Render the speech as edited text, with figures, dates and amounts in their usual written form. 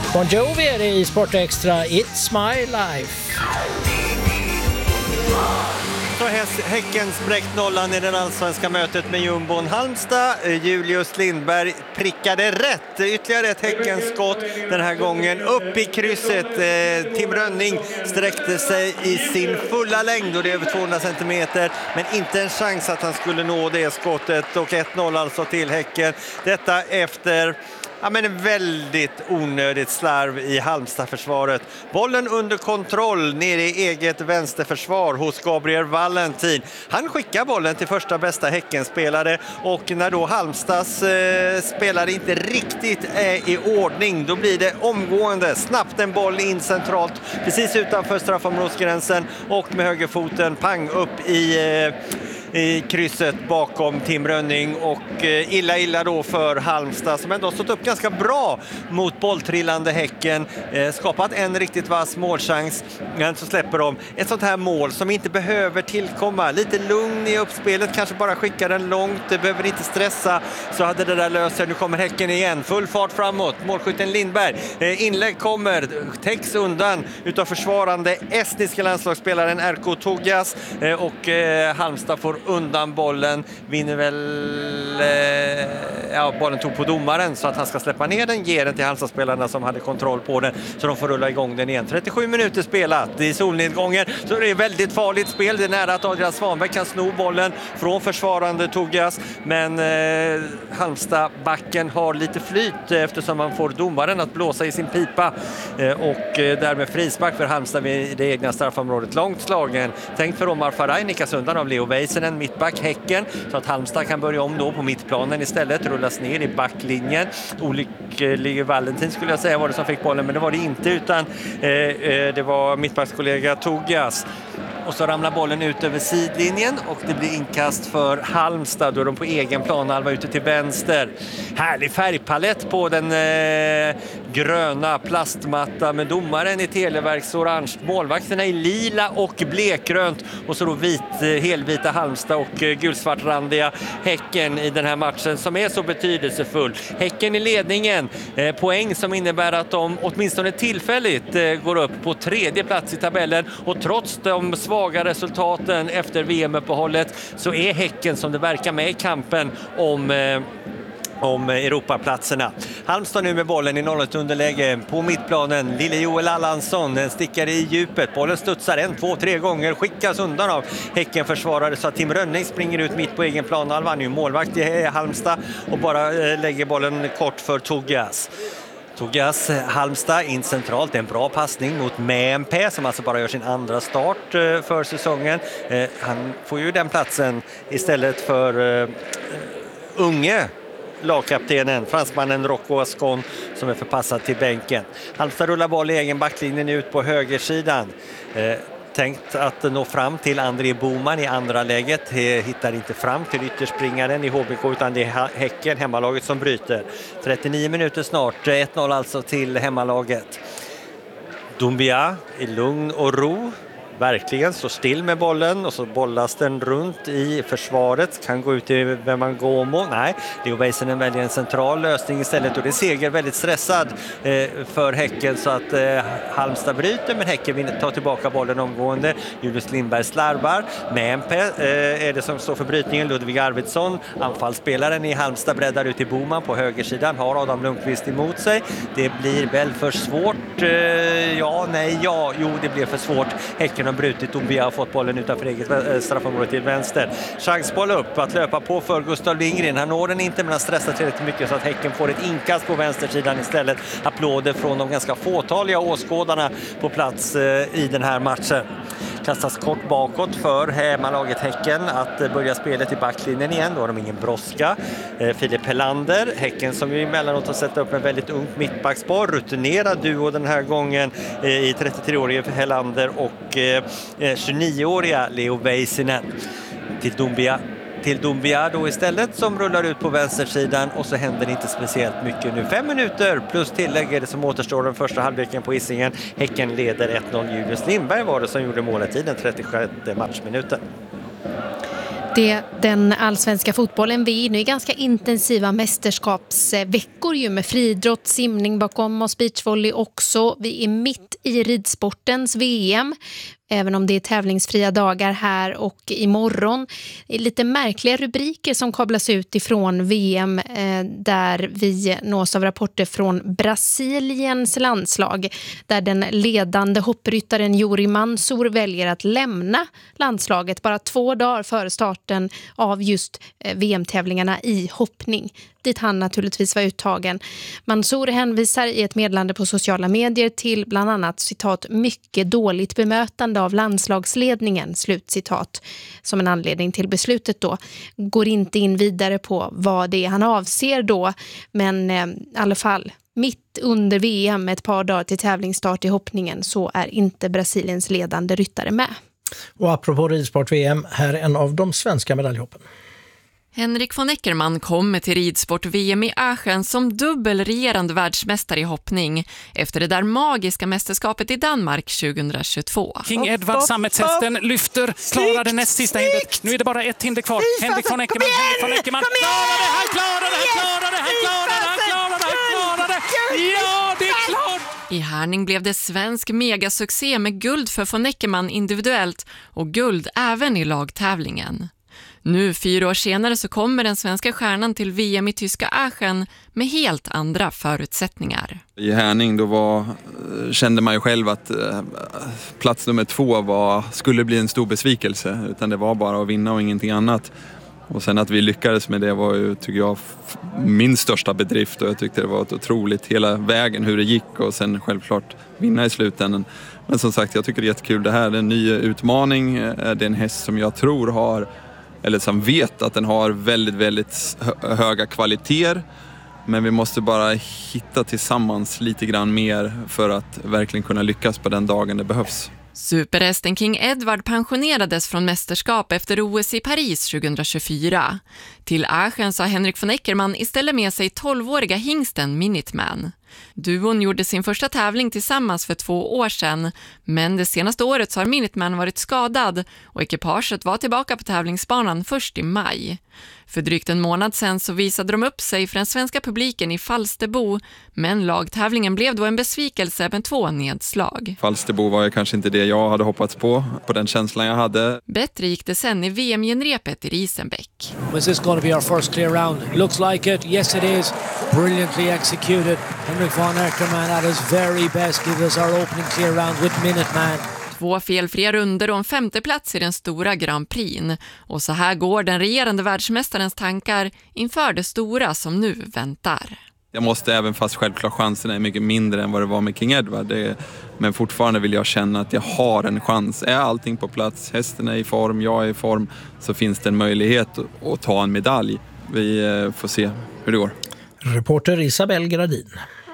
Bon Jovi är det i Sport Extra, It's My Life. Så Häcken spräckt nollan i det allsvenska mötet med jumbon Halmstad. Julius Lindberg prickade rätt. Ytterligare ett Häckenskott den här gången upp i krysset. Tim Rönning sträckte sig i sin fulla längd och det är över 200 centimeter. Men inte en chans att han skulle nå det skottet. Och 1-0 alltså till Häcken. Detta efter... Ja, men en väldigt onödigt slarv i Halmstad-försvaret. Bollen under kontroll nere i eget vänsterförsvar hos Gabriel Valentin. Han skickar bollen till första bästa Häckenspelare och när då Halmstads spelare inte riktigt är i ordning, då blir det omgående snabbt en boll in centralt precis utanför straffområdesgränsen och med högerfoten pang upp i krysset bakom Tim Rönning och illa då för Halmstad som ändå stått upp ganska bra mot bolltrillande Häcken, skapat en riktigt vass målchans, men så släpper de ett sånt här mål som inte behöver tillkomma. Lite lugn i uppspelet, kanske bara skicka den långt, det behöver inte stressa, så hade det där löst sig. Nu kommer Häcken igen, full fart framåt, målskytten Lindberg, inlägg kommer, täcks undan utav försvarande estniska landslagsspelaren Erko Togas och Halmstad får undan bollen, vinner väl bollen tog på domaren så att han ska släppa ner den, ger den till Halmstad-spelarna som hade kontroll på den så de får rulla igång den igen. 37 minuter spelat i solnedgången, så det är väldigt farligt spel. Det är nära att Adrian Svanberg kan sno bollen från försvarande Togas, men Halmstad-backen har lite flyt eftersom man får domaren att blåsa i sin pipa och därmed frispark för Halmstad vid det egna straffområdet. Långt slagen, tänkt för Omar Faraj, nickas undan av Leo Väisänen, mittback Häcken, så att Halmstad kan börja om då på mittplanen istället, rullas ner i backlinjen. Olycklig Valentin skulle jag säga var det som fick bollen, men det var det inte, utan det var mittbackskollega Togas. Och så ramlar bollen ut över sidlinjen och det blir inkast för Halmstad då de på egen planhalva ute till vänster. Härlig färgpalett på den gröna plastmatta med domaren i Televerks orange, målvakterna i lila och blekgrönt och så då helvita Halmstad och gulsvartrandiga Häcken i den här matchen som är så betydelsefull. Häcken i ledningen, poäng som innebär att de åtminstone tillfälligt går upp på tredje plats i tabellen, och trots de svaga resultaten efter VM-uppehållet så är Häcken som det verkar med i kampen om Europaplatserna. Halmstad nu med bollen i 0-1 underläge på mittplanen. Lille Joel Allansson stickar i djupet. Bollen studsar 1, 2, 3 gånger. Skickas undan av Häcken-försvarare så att Tim Rönning springer ut mitt på egen plan. Han är ju målvakt i Halmstad och bara lägger bollen kort för Togas. Togas Halmstad in centralt, en bra passning mot Mämpä som alltså bara gör sin andra start för säsongen. Han får ju den platsen istället för unge lagkaptenen, fransmannen Rocco Ascon, som är förpassad till bänken. Halmstad rullar boll i egen backlinjen ut på högersidan. Tänkt att nå fram till André Boman i andra läget, hittar inte fram till ytterspringaren i HBK, utan det är Häcken, hemmalaget, som bryter. 39 minuter snart, 1-0 alltså till hemmalaget. Doumbia i lugn och ro, verkligen står still med bollen och så bollas den runt i försvaret, kan gå ut till Wembangomo. Nej, Leo Väisänen väljer en central lösning istället och det är Seger väldigt stressad för Häcken så att Halmstad bryter, men Häcken vill ta tillbaka bollen omgående. Julius Lindberg slarvar. Mämpä är det som står för brytningen. Ludvig Arvidsson, anfallsspelaren i Halmstad, breddar ut till Boman på högersidan, har Adam Lundqvist emot sig. Det blir väl för svårt. Det blir för svårt. Häcken har brutit och vi har fått bollen utanför eget straffområde till vänster. Chansboll upp att löpa på för Gustav Lindgren. Han når den inte, men han stressar tillräckligt mycket så att Häcken får ett inkast på vänstersidan istället. Applåder från de ganska fåtaliga åskådarna på plats i den här matchen. Kastas kort bakåt för hemmalaget Häcken att börja spelet i backlinjen igen. Då har de ingen brådska. Filip Helander, Häcken som ju emellanåt har sett upp en väldigt ungt mittbackspar. Rutinerad duo den här gången i 33-årige Helander och 29-åriga Leo Väisänen. Till Doumbia då istället, som rullar ut på vänstersidan, och så händer det inte speciellt mycket nu. 5 minuter plus tillägg är det som återstår den första halvleken på Hisingen. Häcken leder 1-0. Julius Lindberg var det som gjorde målet i den 36:e matchminuten. Den allsvenska fotbollen vi är inne i ganska intensiva mästerskapsveckor ju med friidrott, simning bakom oss, beachvolley också. Vi är mitt i ridsportens VM. Även om det är tävlingsfria dagar här och imorgon. Det är lite märkliga rubriker som kablas ut ifrån VM där vi nås av rapporter från Brasiliens landslag. Där den ledande hoppryttaren Yuri Mansour väljer att lämna landslaget bara 2 dagar före starten av just VM-tävlingarna i hoppning. Dit han naturligtvis var uttagen. Mansour hänvisar i ett meddelande på sociala medier till bland annat citat mycket dåligt bemötande av landslagsledningen, slutcitat, som en anledning till beslutet då. Går inte in vidare på vad det är han avser då, men i alla fall mitt under VM ett par dagar till tävlingsstart i hoppningen så är inte Brasiliens ledande ryttare med. Och apropå ridsport-VM, här är en av de svenska medaljhoppen. Henrik von Eckermann kommer till ridsport-VM i Aachen som dubbelregerande världsmästare i hoppning efter det där magiska mästerskapet i Danmark 2022. King Edward, sammetshästen, lyfter, klarar det näst sista hindret. Nu är det bara ett hinder kvar. Henrik von Eckermann, han klarar det! Ja, det är klart! I Härning blev det svensk megasuccé med guld för von Eckermann individuellt och guld även i lagtävlingen. Nu 4 år senare så kommer den svenska stjärnan till VM i tyska Aachen med helt andra förutsättningar. I Härning då kände man ju själv att plats nummer 2 skulle bli en stor besvikelse, utan det var bara att vinna och ingenting annat. Och sen att vi lyckades med det var ju, tycker jag, min största bedrift, och jag tyckte det var ett otroligt hela vägen hur det gick och sen självklart vinna i slutändan. Men som sagt, jag tycker det är jättekul det här. Det är en ny utmaning, det är en häst som jag tror har, eller som vet att den har väldigt, väldigt höga kvaliteter. Men vi måste bara hitta tillsammans lite grann mer för att verkligen kunna lyckas på den dagen det behövs. Superhästen King Edward pensionerades från mästerskap efter OS i Paris 2024. Till Aachen sa Henrik von Eckermann istället med sig 12-åriga hingsten Minuteman. Duon gjorde sin första tävling tillsammans för 2 år sedan, men det senaste året så har Minuteman varit skadad och ekipaget var tillbaka på tävlingsbanan först i maj. För drygt en månad sedan så visade de upp sig för den svenska publiken i Falsterbo, men lagtävlingen blev då en besvikelse med 2 nedslag. Falsterbo var ju kanske inte det jag hade hoppats på den känslan jag hade. Bättre gick det sen i VM-genrepet i Risenbäck. Was this going to be our first clear round? Looks like it. Yes it is. Brilliantly executed. Henrik von Eckermann at his very best gives us our opening clear round with Minuteman. 2 felfria runder och en 5:e plats i den stora Grand Prix. Och så här går den regerande världsmästarens tankar inför det stora som nu väntar. Jag måste, även fast självklart chansen är mycket mindre än vad det var med King Edward. Men fortfarande vill jag känna att jag har en chans. Är allting på plats, hästen är i form, jag är i form, så finns det en möjlighet att ta en medalj. Vi får se hur det går. Reporter Isabel Gradin.